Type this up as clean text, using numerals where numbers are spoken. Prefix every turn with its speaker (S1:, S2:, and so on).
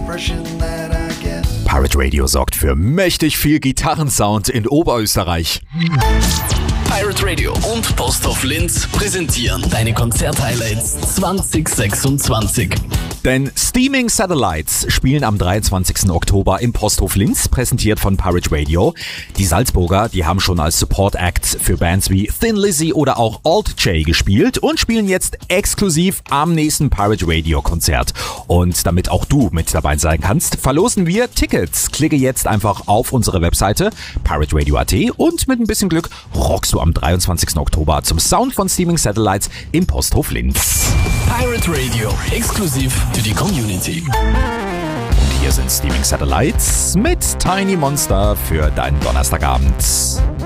S1: Pirate Radio sorgt für mächtig viel Gitarrensound in Oberösterreich.
S2: Pirate Radio und Posthof Linz präsentieren deine Konzert-Highlights 2026.
S1: Denn Steaming Satellites spielen am 23. Oktober im Posthof Linz, präsentiert von Pirate Radio. Die Salzburger, die haben schon als Support-Acts für Bands wie Thin Lizzy oder auch Alt J gespielt und spielen jetzt exklusiv am nächsten Pirate Radio Konzert. Und damit auch du mit dabei sein kannst, verlosen wir Tickets. Klicke jetzt einfach auf unsere Webseite pirateradio.at und mit ein bisschen Glück rockst du am 23. Oktober zum Sound von Steaming Satellites im Posthof Linz.
S2: Pirate Radio, exklusiv für die Community.
S1: Und hier sind Steaming Satellites mit Tiny Monster für deinen Donnerstagabend.